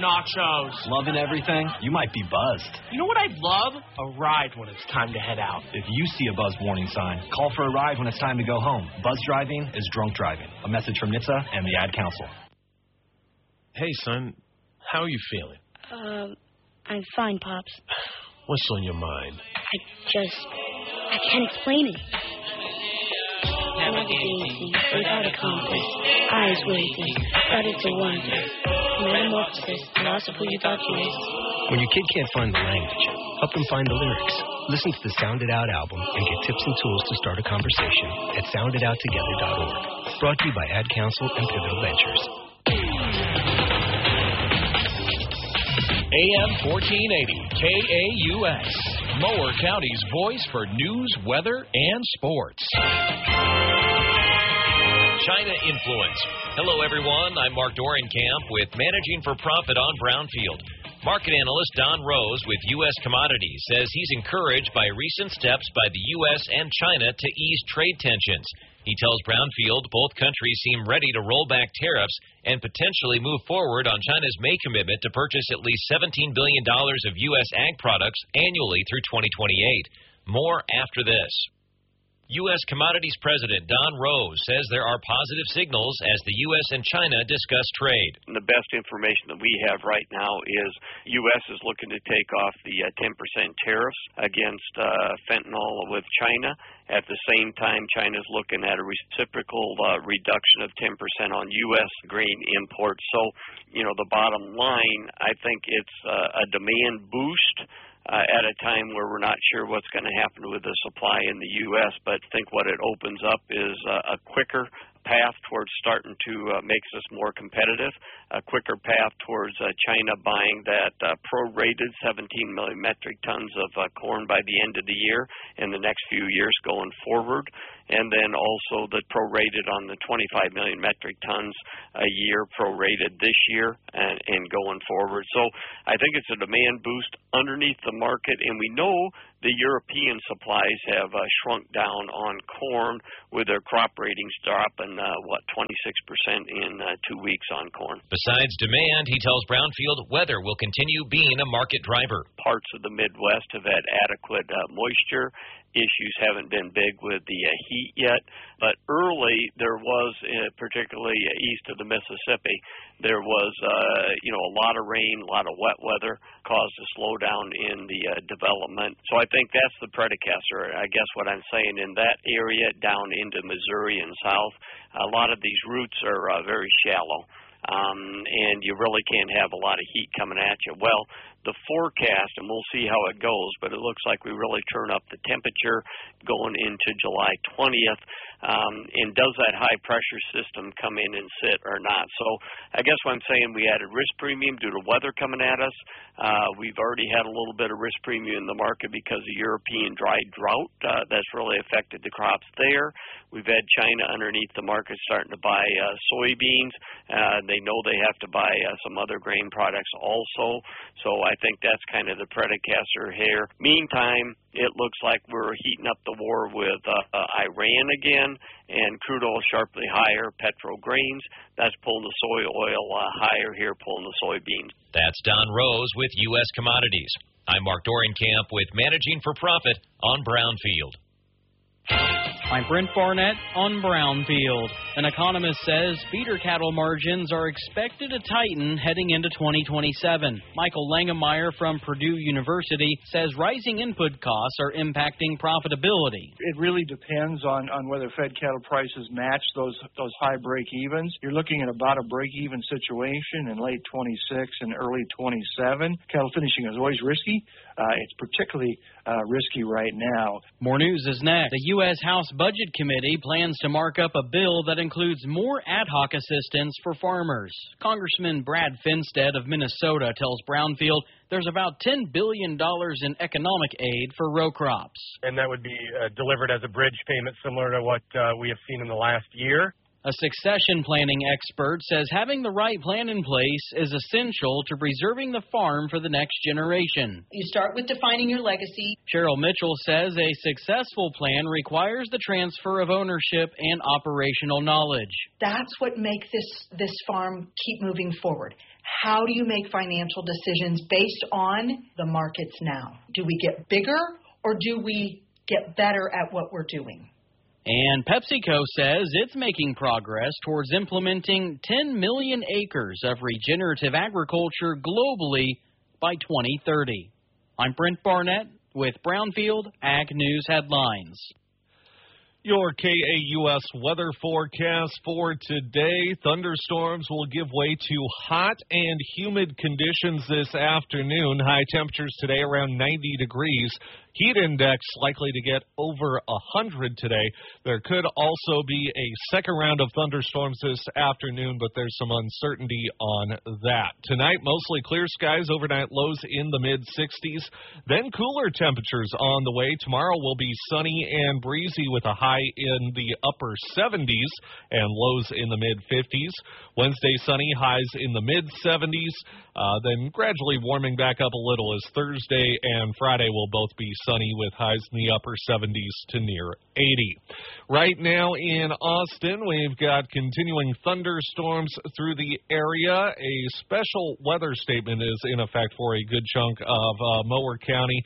nachos. Loving everything? You might be buzzed. You know what I'd love? A ride when it's time to head out. If you see a buzz warning sign, call for a ride when it's time to go home. Buzz driving is drunk driving. A message from NHTSA and the Ad Council. Hey, son, how are you feeling? I'm fine, Pops. What's on your mind? I can't explain it. Navigating without a compass, eyes waiting, started to wonder. Metamorphosis, loss of who you thought you was. When your kid can't find the language, help them find the lyrics. Listen to the Sound It Out album and get tips and tools to start a conversation at sounditouttogether.org. Brought to you by Ad Council and Pivotal Ventures. AM 1480, KAUS, Mower County's voice for news, weather, and sports. China influence. Hello, everyone. I'm Mark Dorenkamp with Managing for Profit on Brownfield. Market analyst Don Rose with U.S. Commodities says he's encouraged by recent steps by the U.S. and China to ease trade tensions. He tells Brownfield both countries seem ready to roll back tariffs and potentially move forward on China's May commitment to purchase at least $17 billion of U.S. ag products annually through 2028. More after this. U.S. Commodities President Don Rose says there are positive signals as the U.S. and China discuss trade. The best information that we have right now is U.S. is looking to take off the 10% tariffs against fentanyl with China. At the same time, China is looking at a reciprocal reduction of 10% on U.S. grain imports. So, the bottom line, I think it's a demand boost at a time where we're not sure what's going to happen with the supply in the U.S., but I think what it opens up is a quicker path towards starting to makes us more competitive, a quicker path towards China buying that prorated 17 million metric tons of corn by the end of the year and the next few years going forward, and then also the prorated on the 25 million metric tons a year prorated this year and going forward. So I think it's a demand boost underneath the market, and we know the European supplies have shrunk down on corn with their crop ratings dropping, 26% in 2 weeks on corn. Besides demand, he tells Brownfield weather will continue being a market driver. Parts of the Midwest have had adequate moisture. Issues haven't been big with the heat yet, but early there was, particularly east of the Mississippi, there was a lot of rain, a lot of wet weather caused a slowdown in the development. So I think that's the predecessor. I guess what I'm saying in that area down into Missouri and south, a lot of these routes are very shallow. And you really can't have a lot of heat coming at you. Well, the forecast, and we'll see how it goes, but it looks like we really turn up the temperature going into July 20th. And does that high-pressure system come in and sit or not? So I guess what I'm saying, we added risk premium due to weather coming at us. We've already had a little bit of risk premium in the market because of European drought. That's really affected the crops there. We've had China underneath the market starting to buy soybeans. They know they have to buy some other grain products also. So I think that's kind of the predecessor here. Meantime, it looks like we're heating up the war with Iran again, and crude oil sharply higher, petro grains. That's pulling the soy oil higher here, pulling the soybeans. That's Don Rose with U.S. Commodities. I'm Mark Dorenkamp with Managing for Profit on Brownfield. I'm Brent Barnett on Brownfield. An economist says feeder cattle margins are expected to tighten heading into 2027. Michael Langemeyer from Purdue University says rising input costs are impacting profitability. It really depends on whether fed cattle prices match those high break-evens. You're looking at about a break-even situation in late 26 and early 27. Cattle finishing is always risky. It's particularly risky right now. More news is next. The U.S. House Budget Committee plans to mark up a bill that includes more ad hoc assistance for farmers. Congressman Brad Finstead of Minnesota tells Brownfield there's about $10 billion in economic aid for row crops. And that would be delivered as a bridge payment similar to what we have seen in the last year. A succession planning expert says having the right plan in place is essential to preserving the farm for the next generation. You start with defining your legacy. Cheryl Mitchell says a successful plan requires the transfer of ownership and operational knowledge. That's what makes this farm keep moving forward. How do you make financial decisions based on the markets now? Do we get bigger or do we get better at what we're doing? And PepsiCo says it's making progress towards implementing 10 million acres of regenerative agriculture globally by 2030. I'm Brent Barnett with Brownfield Ag News Headlines. Your KAUS weather forecast for today. Thunderstorms will give way to hot and humid conditions this afternoon. High temperatures today around 90 degrees. Heat index likely to get over 100 today. There could also be a second round of thunderstorms this afternoon, but there's some uncertainty on that. Tonight, mostly clear skies, overnight lows in the mid-60s. Then cooler temperatures on the way. Tomorrow will be sunny and breezy with a high in the upper 70s and lows in the mid-50s. Wednesday, sunny, highs in the mid-70s. Then gradually warming back up a little as Thursday and Friday will both be sunny with highs in the upper 70s to near 80. Right now in Austin, we've got continuing thunderstorms through the area. A special weather statement is in effect for a good chunk of Mower County.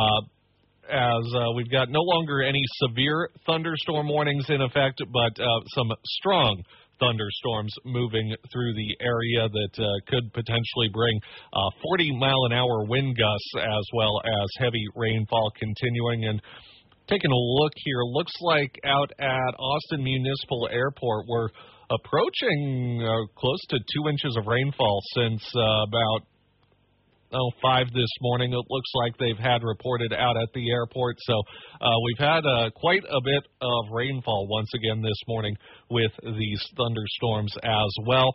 As we've got no longer any severe thunderstorm warnings in effect, but some strong thunderstorms moving through the area that could potentially bring 40-mile-an-hour wind gusts as well as heavy rainfall continuing. And taking a look here, looks like out at Austin Municipal Airport we're approaching close to 2 inches of rainfall since about 5 this morning. It looks like they've had reported out at the airport. So we've had quite a bit of rainfall once again this morning with these thunderstorms as well.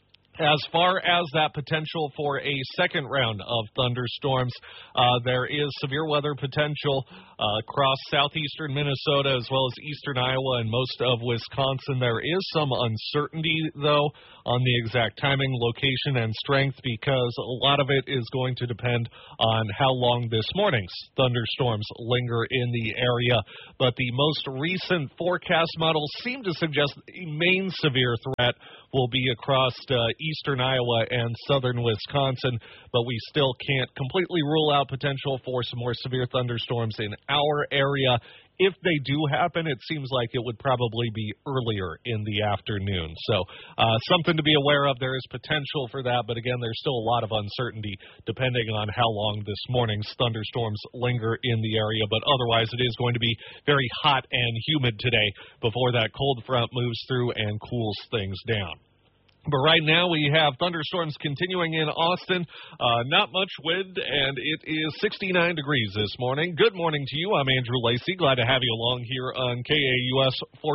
As far as that potential for a second round of thunderstorms, there is severe weather potential across southeastern Minnesota as well as eastern Iowa and most of Wisconsin. There is some uncertainty, though, on the exact timing, location, and strength because a lot of it is going to depend on how long this morning's thunderstorms linger in the area. But the most recent forecast models seem to suggest the main severe threat will be across eastern Iowa and southern Wisconsin, but we still can't completely rule out potential for some more severe thunderstorms in our area. If they do happen, it seems like it would probably be earlier in the afternoon. So something to be aware of. There is potential for that, but again, there's still a lot of uncertainty depending on how long this morning's thunderstorms linger in the area. But otherwise, it is going to be very hot and humid today before that cold front moves through and cools things down. But right now we have thunderstorms continuing in Austin. Not much wind, and it is 69 degrees this morning. Good morning to you. I'm Andrew Lacey. Glad to have you along here on KAUS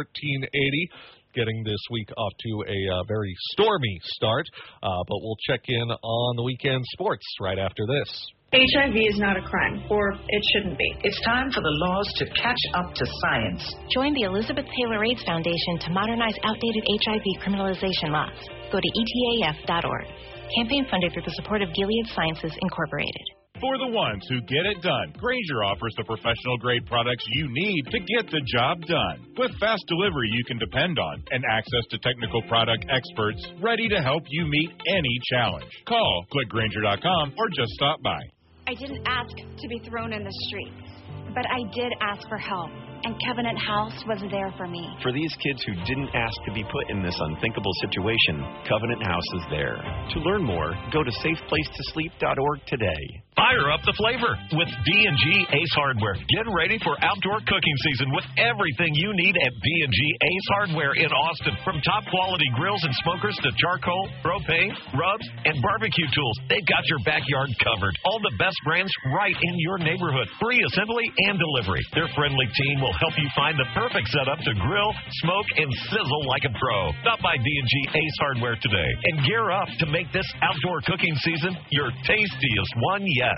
1480. Getting this week off to a very stormy start, but we'll check in on the weekend sports right after this. HIV is not a crime, or it shouldn't be. It's time for the laws to catch up to science. Join the Elizabeth Taylor AIDS Foundation to modernize outdated HIV criminalization laws. Go to etaf.org. Campaign funded through the support of Gilead Sciences, Incorporated. For the ones who get it done, Grainger offers the professional-grade products you need to get the job done. With fast delivery you can depend on and access to technical product experts ready to help you meet any challenge. Call, click Grainger.com, or just stop by. I didn't ask to be thrown in the streets, but I did ask for help, and Covenant House was there for me. For these kids who didn't ask to be put in this unthinkable situation, Covenant House is there. To learn more, go to safeplacetosleep.org today. Fire up the flavor with D&G Ace Hardware. Get ready for outdoor cooking season with everything you need at D&G Ace Hardware in Austin. From top quality grills and smokers to charcoal, propane, rubs, and barbecue tools, they've got your backyard covered. All the best brands right in your neighborhood. Free assembly and delivery. Their friendly team will help you find the perfect setup to grill, smoke, and sizzle like a pro. Stop by D&G Ace Hardware today and gear up to make this outdoor cooking season your tastiest one yet.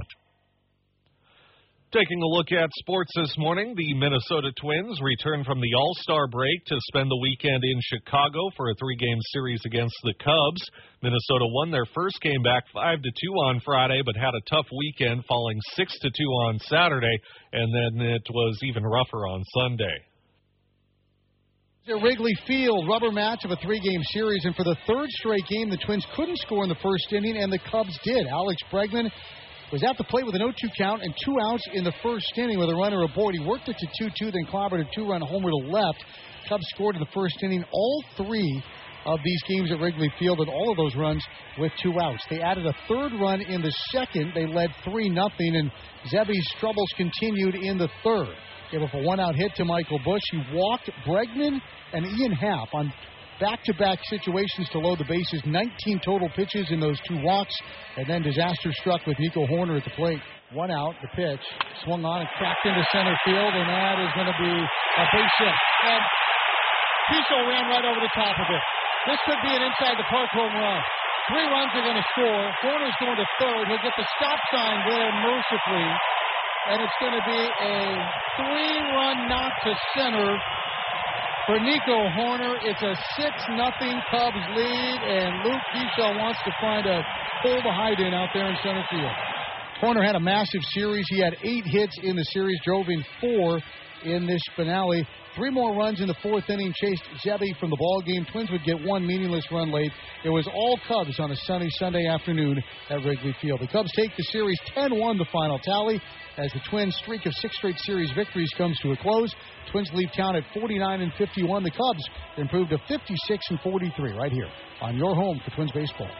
Taking a look at sports this morning, the Minnesota Twins return from the All-Star break to spend the weekend in Chicago for a 3-game series against the Cubs. Minnesota won their first game back 5-2 on Friday, but had a tough weekend, falling 6-2 on Saturday, and then it was even rougher on Sunday. At Wrigley Field, rubber match of a 3-game series, and for the third straight game, the Twins couldn't score in the first inning, and the Cubs did. Alex Bregman was at the plate with an 0-2 count and 2 outs in the first inning with a runner aboard. He worked it to 2-2, then clobbered a 2-run homer to left. Cubs scored in the first inning all 3 of these games at Wrigley Field, and all of those runs with 2 outs. They added a third run in the second. They led 3-0, and Zebby's troubles continued in the third. Gave up a 1-out hit to Michael Busch. He walked Bregman and Ian Happ on back-to-back situations to load the bases. 19 total pitches in those 2 walks, and then disaster struck with Nico Hoerner at the plate. 1 out, the pitch, swung on and cracked into center field, and that is going to be a base hit. And Piso ran right over the top of it. This could be an inside-the-park home run. 3 runs are going to score. Hoerner's going to third. He'll get the stop sign there mercifully. And it's going to be a 3-run knock to center for Nico Hoerner. It's a 6-0 Cubs lead, and Luke Keeschel wants to find a hole to hide in out there in center field. Hoerner had a massive series. He had 8 hits in the series, drove in 4 in this finale. 3 more runs in the 4th inning chased Zebby from the ball game. Twins would get 1 meaningless run late. It was all Cubs on a sunny Sunday afternoon at Wrigley Field. The Cubs take the series 10-1, the final tally, as the Twins' streak of 6 straight series victories comes to a close. Twins leave town at 49-51. The Cubs improved to 56-43 right here on your home for Twins baseball.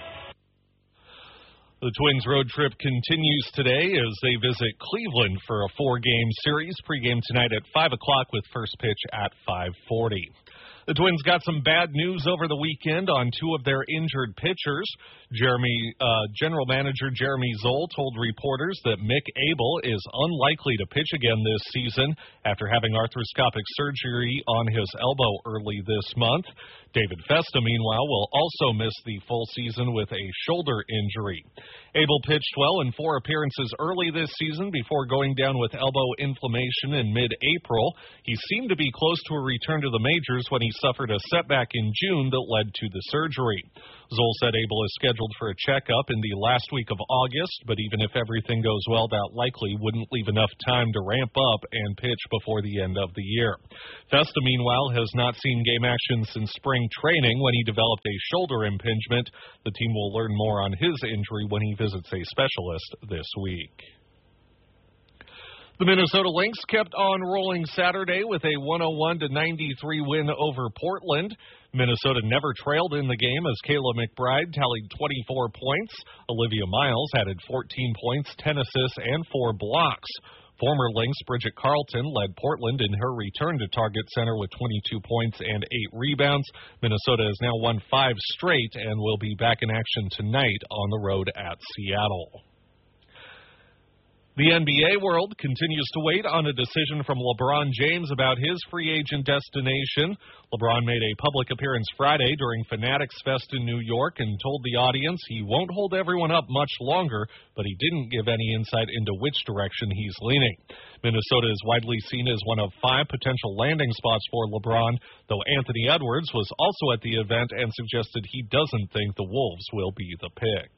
The Twins road trip continues today as they visit Cleveland for a 4-game series. Pre-game tonight at 5 o'clock with first pitch at 5:40. The Twins got some bad news over the weekend on 2 of their injured pitchers. General Manager Jeremy Zoll told reporters that Mick Abel is unlikely to pitch again this season after having arthroscopic surgery on his elbow early this month. David Festa, meanwhile, will also miss the full season with a shoulder injury. Abel pitched well in 4 appearances early this season before going down with elbow inflammation in mid-April. He seemed to be close to a return to the majors when he suffered a setback in June that led to the surgery. Zoll said Abel is scheduled for a checkup in the last week of August, but even if everything goes well, that likely wouldn't leave enough time to ramp up and pitch before the end of the year. Festa, meanwhile, has not seen game action since spring training when he developed a shoulder impingement. The team will learn more on his injury when he visits a specialist this week. The Minnesota Lynx kept on rolling Saturday with a 101-93 win over Portland. Minnesota never trailed in the game as Kayla McBride tallied 24 points. Olivia Miles added 14 points, 10 assists, and 4 blocks. Former Lynx Bridget Carlton led Portland in her return to Target Center with 22 points and 8 rebounds. Minnesota has now won 5 straight and will be back in action tonight on the road at Seattle. The NBA world continues to wait on a decision from LeBron James about his free agent destination. LeBron made a public appearance Friday during Fanatics Fest in New York and told the audience he won't hold everyone up much longer, but he didn't give any insight into which direction he's leaning. Minnesota is widely seen as one of 5 potential landing spots for LeBron, though Anthony Edwards was also at the event and suggested he doesn't think the Wolves will be the pick.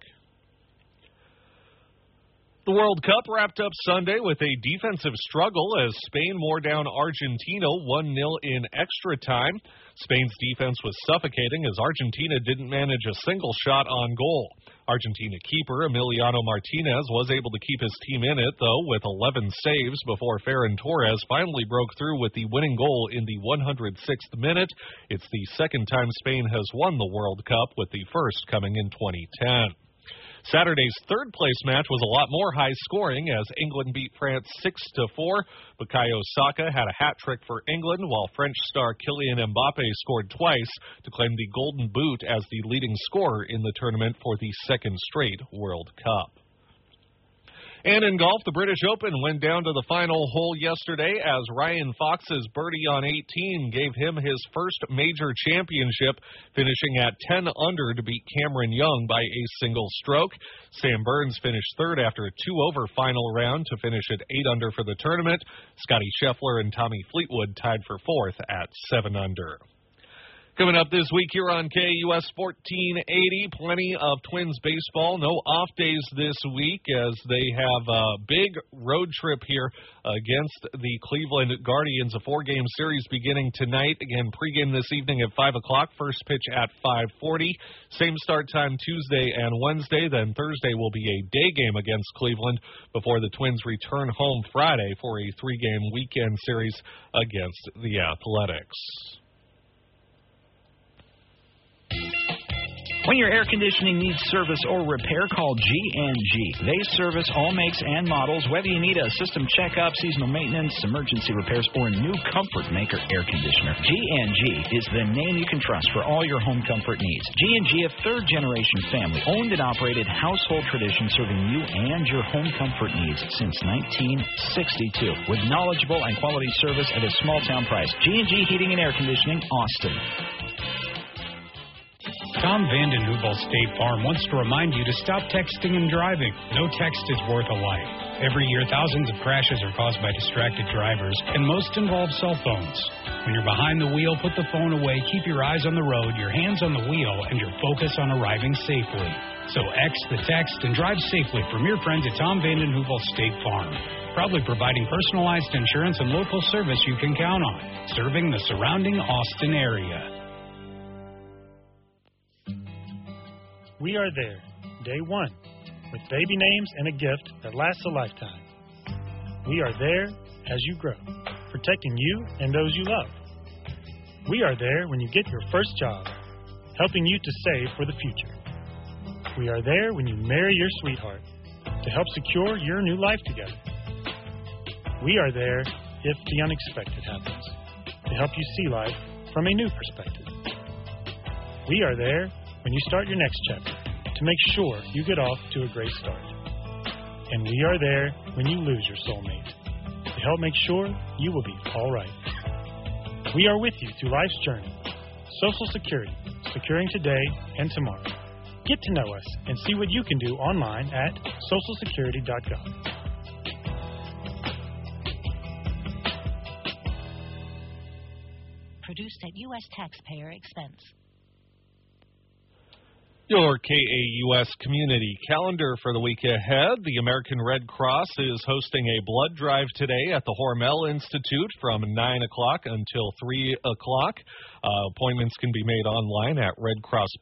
The World Cup wrapped up Sunday with a defensive struggle as Spain wore down Argentina 1-0 in extra time. Spain's defense was suffocating as Argentina didn't manage a single shot on goal. Argentina keeper Emiliano Martinez was able to keep his team in it, though, with 11 saves before Ferran Torres finally broke through with the winning goal in the 106th minute. It's the second time Spain has won the World Cup, with the first coming in 2010. Saturday's third-place match was a lot more high-scoring as England beat France 6-4. Bukayo Saka had a hat-trick for England, while French star Kylian Mbappe scored twice to claim the Golden Boot as the leading scorer in the tournament for the second straight World Cup. And in golf, the British Open went down to the final hole yesterday as Ryan Fox's birdie on 18 gave him his first major championship, finishing at 10 under to beat Cameron Young by a single stroke. Sam Burns finished third after a 2-over final round to finish at 8 under for the tournament. Scotty Scheffler and Tommy Fleetwood tied for fourth at 7 under. Coming up this week here on KUS 1480, plenty of Twins baseball. No off days this week as they have a big road trip here against the Cleveland Guardians. A 4-game series beginning tonight. Again, pregame this evening at 5 o'clock. First pitch at 5:40. Same start time Tuesday and Wednesday. Then Thursday will be a day game against Cleveland before the Twins return home Friday for a 3-game weekend series against the Athletics. When your air conditioning needs service or repair, call G&G. They service all makes and models, whether you need a system checkup, seasonal maintenance, emergency repairs, or a new Comfort Maker air conditioner. G&G is the name you can trust for all your home comfort needs. G&G, a third-generation family, owned and operated household tradition serving you and your home comfort needs since 1962. With knowledgeable and quality service at a small-town price. G&G Heating and Air Conditioning, Austin. Tom Vanden Heuvel State Farm wants to remind you to stop texting and driving. No text is worth a life. Every year, thousands of crashes are caused by distracted drivers, and most involve cell phones. When you're behind the wheel, put the phone away, keep your eyes on the road, your hands on the wheel, and your focus on arriving safely. So X the text and drive safely from your friends at Tom Vanden Heuvel State Farm. Proudly providing personalized insurance and local service you can count on. Serving the surrounding Austin area. We are there, day one, with baby names and a gift that lasts a lifetime. We are there as you grow, protecting you and those you love. We are there when you get your first job, helping you to save for the future. We are there when you marry your sweetheart, to help secure your new life together. We are there if the unexpected happens, to help you see life from a new perspective. We are there when you start your next chapter, to make sure you get off to a great start. And we are there when you lose your soulmate, to help make sure you will be all right. We are with you through life's journey. Social Security, securing today and tomorrow. Get to know us and see what you can do online at socialsecurity.gov. Produced at U.S. taxpayer expense. Your KAUS community calendar for the week ahead. The American Red Cross is hosting a blood drive today at the Hormel Institute from 9 o'clock until 3 o'clock. Appointments can be made online at Red Cross